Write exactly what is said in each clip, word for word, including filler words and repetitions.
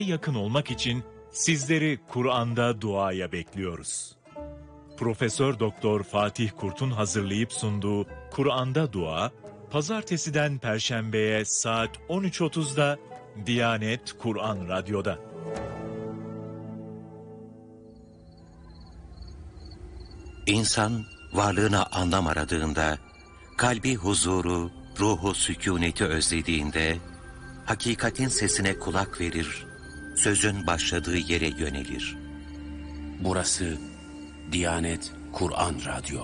yakın olmak için sizleri Kur'an'da duaya bekliyoruz. Profesör Doktor Fatih Kurt'un hazırlayıp sunduğu Kur'an'da Dua, Pazartesiden Perşembe'ye saat on üç otuzda Diyanet Kur'an Radyo'da. İnsan varlığına anlam aradığında, kalbi huzuru, ruhu sükûneti özlediğinde, hakikatin sesine kulak verir, sözün başladığı yere yönelir. Burası Diyanet Kur'an Radyo.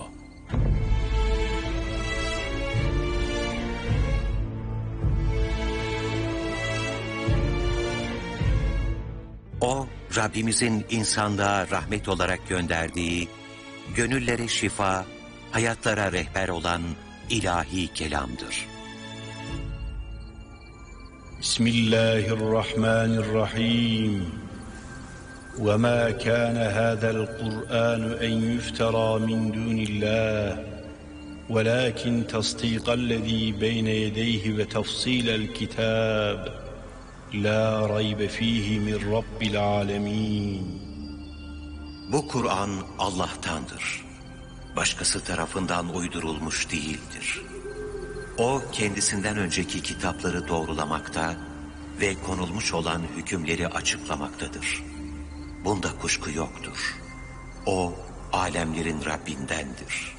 O, Rabbimizin insanlığa rahmet olarak gönderdiği, gönüllere şifa, hayatlara rehber olan ilahi kelamdır. Bismillahirrahmanirrahim. وَمَا كَانَ هَذَا الْقُرْآنُ أَنْ يُفْتَرَى مِنْ دُونِ اللّٰهِ وَلَكِنْ تَصْدِيقَ الَّذ۪ي بَيْنَ يَدَيْهِ وَتَفْصِيلَ الْكِتَابِ لَا رَيْبَ ف۪يهِ مِنْ رَبِّ الْعَالَمِينَ. Bu Kur'an Allah'tandır. Başkası tarafından uydurulmuş değildir. O, kendisinden önceki kitapları doğrulamakta ve konulmuş olan hükümleri açıklamaktadır. Bunda kuşku yoktur. O, alemlerin Rabbindendir.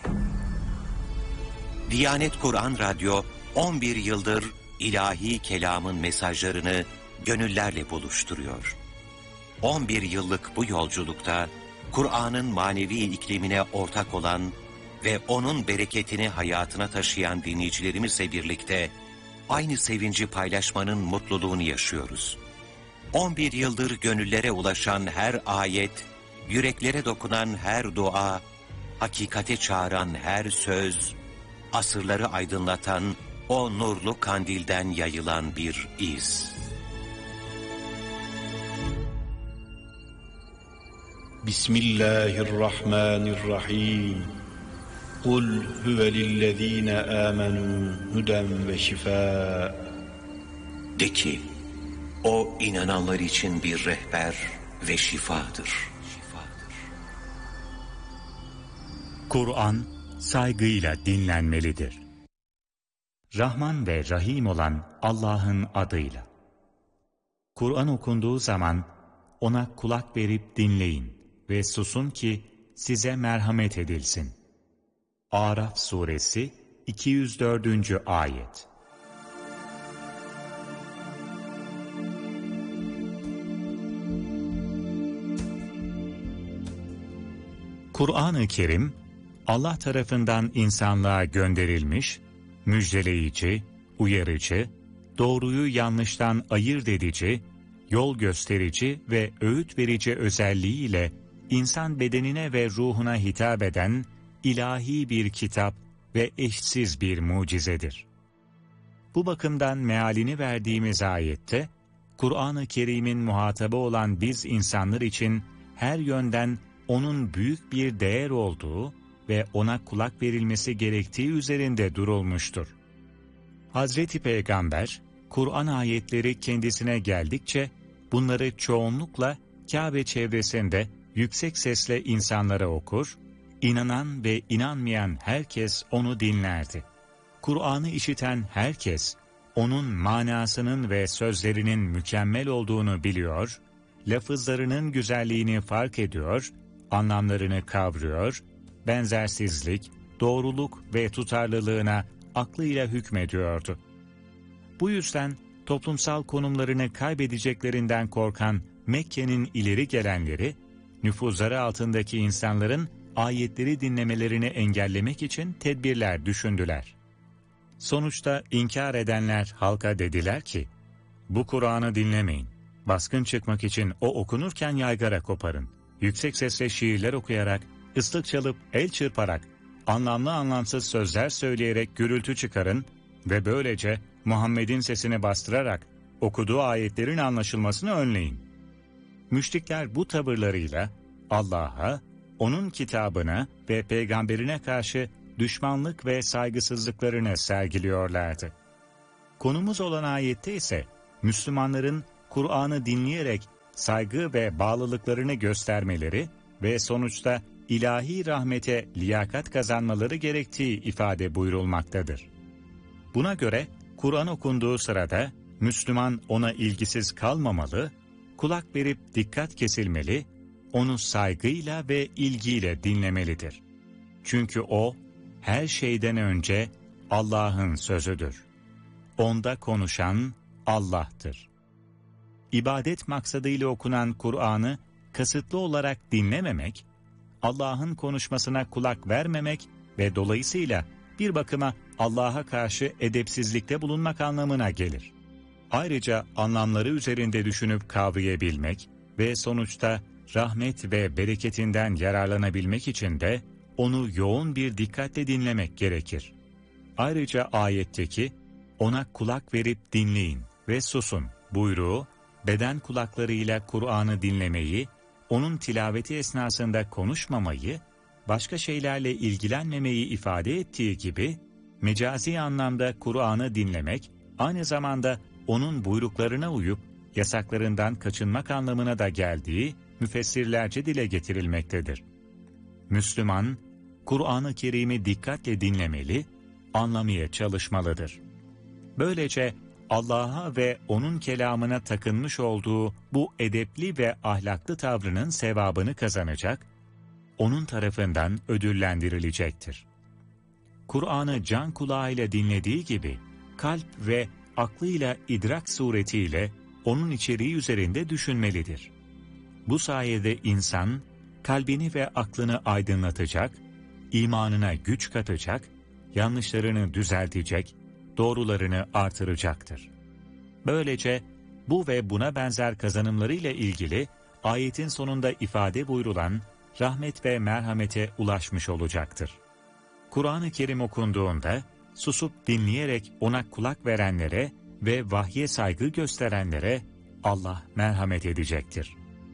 Diyanet Kur'an Radyo, on bir yıldır ilahi kelamın mesajlarını gönüllerle buluşturuyor. on bir yıllık bu yolculukta, Kur'an'ın manevi iklimine ortak olan ve onun bereketini hayatına taşıyan dinleyicilerimizle birlikte aynı sevinci paylaşmanın mutluluğunu yaşıyoruz. on bir yıldır gönüllere ulaşan her ayet, yüreklere dokunan her dua, hakikate çağıran her söz, asırları aydınlatan o nurlu kandilden yayılan bir iz. Bismillahirrahmanirrahim. قُلْ هُوَ لِلَّذ۪ينَ آمَنُوا هُدًى وَشِفَاءً. De ki, o inananlar için bir rehber ve şifadır. Kur'an saygıyla dinlenmelidir. Rahman ve Rahim olan Allah'ın adıyla. Kur'an okunduğu zaman ona kulak verip dinleyin ve susun ki size merhamet edilsin. Araf suresi iki yüz dördüncü ayet. Kur'an-ı Kerim, Allah tarafından insanlığa gönderilmiş, müjdeleyici, uyarıcı, doğruyu yanlıştan ayırt edici, yol gösterici ve öğüt verici özelliğiyle insan bedenine ve ruhuna hitap eden ilahi bir kitap ve eşsiz bir mucizedir. Bu bakımdan mealini verdiğimiz ayette, Kur'an-ı Kerim'in muhatabı olan biz insanlar için her yönden onun büyük bir değer olduğu ve ona kulak verilmesi gerektiği üzerinde durulmuştur. Hazreti Peygamber, Kur'an ayetleri kendisine geldikçe bunları çoğunlukla Kabe çevresinde yüksek sesle insanlara okur, inanan ve inanmayan herkes onu dinlerdi. Kur'an'ı işiten herkes, onun manasının ve sözlerinin mükemmel olduğunu biliyor, lafızlarının güzelliğini fark ediyor, anlamlarını kavruyor, benzersizlik, doğruluk ve tutarlılığına aklıyla hükmediyordu. Bu yüzden toplumsal konumlarını kaybedeceklerinden korkan Mekke'nin ileri gelenleri, nüfuzları altındaki insanların ayetleri dinlemelerini engellemek için tedbirler düşündüler. Sonuçta inkar edenler halka dediler ki, bu Kur'an'ı dinlemeyin, baskın çıkmak için o okunurken yaygara koparın, yüksek sesle şiirler okuyarak, ıslık çalıp el çırparak, anlamlı anlamsız sözler söyleyerek gürültü çıkarın ve böylece Muhammed'in sesini bastırarak okuduğu ayetlerin anlaşılmasını önleyin. Müşrikler bu tavırlarıyla Allah'a, onun kitabına ve peygamberine karşı düşmanlık ve saygısızlıklarını sergiliyorlardı. Konumuz olan ayette ise Müslümanların Kur'an'ı dinleyerek saygı ve bağlılıklarını göstermeleri ve sonuçta ilahi rahmete liyakat kazanmaları gerektiği ifade buyurulmaktadır. Buna göre Kur'an okunduğu sırada Müslüman ona ilgisiz kalmamalı, kulak verip dikkat kesilmeli, onu saygıyla ve ilgiyle dinlemelidir. Çünkü o, her şeyden önce Allah'ın sözüdür. Onda konuşan Allah'tır. İbadet maksadıyla okunan Kur'an'ı kasıtlı olarak dinlememek, Allah'ın konuşmasına kulak vermemek ve dolayısıyla bir bakıma Allah'a karşı edepsizlikte bulunmak anlamına gelir. Ayrıca anlamları üzerinde düşünüp kavrayabilmek ve sonuçta rahmet ve bereketinden yararlanabilmek için de onu yoğun bir dikkatle dinlemek gerekir. Ayrıca ayetteki ona kulak verip dinleyin ve susun buyruğu, beden kulaklarıyla Kur'an'ı dinlemeyi, onun tilaveti esnasında konuşmamayı, başka şeylerle ilgilenmemeyi ifade ettiği gibi, mecazi anlamda Kur'an'ı dinlemek, aynı zamanda onun buyruklarına uyup yasaklarından kaçınmak anlamına da geldiği müfessirlerce dile getirilmektedir. Müslüman, Kur'an-ı Kerim'i dikkatle dinlemeli, anlamaya çalışmalıdır. Böylece Allah'a ve O'nun kelamına takınmış olduğu bu edepli ve ahlaklı tavrının sevabını kazanacak, O'nun tarafından ödüllendirilecektir. Kur'an'ı can kulağıyla dinlediği gibi, kalp ve aklıyla idrak suretiyle onun içeriği üzerinde düşünmelidir. Bu sayede insan, kalbini ve aklını aydınlatacak, imanına güç katacak, yanlışlarını düzeltecek, doğrularını artıracaktır. Böylece bu ve buna benzer kazanımlarıyla ilgili ayetin sonunda ifade buyurulan rahmet ve merhamete ulaşmış olacaktır. Kur'an-ı Kerim okunduğunda susup dinleyerek ona kulak verenlere ve vahye saygı gösterenlere Allah merhamet edecektir.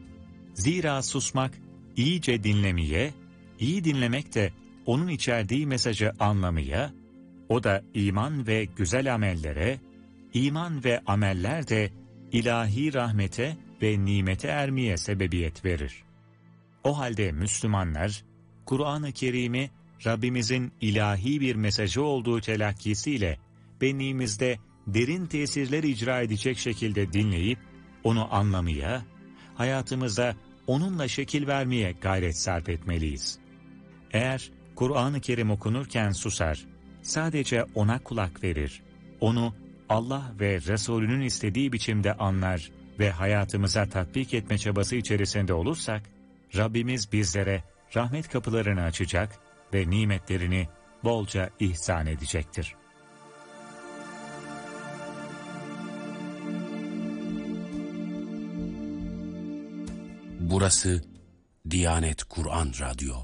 Zira susmak iyice dinlemeye, iyi dinlemek de onun içerdiği mesajı anlamaya, o da iman ve güzel amellere, iman ve ameller de ilahi rahmete ve nimete ermeye sebebiyet verir. O halde Müslümanlar, Kur'an-ı Kerim'i Rabbimizin ilahi bir mesajı olduğu telakkisiyle benliğimizde derin tesirler icra edecek şekilde dinleyip, onu anlamaya, hayatımıza onunla şekil vermeye gayret sarf etmeliyiz. Eğer Kur'an-ı Kerim okunurken susar, sadece ona kulak verir, onu Allah ve Resulünün istediği biçimde anlar ve hayatımıza tatbik etme çabası içerisinde olursak, Rabbimiz bizlere rahmet kapılarını açacak ve nimetlerini bolca ihsan edecektir. Burası Diyanet Kur'an Radyo.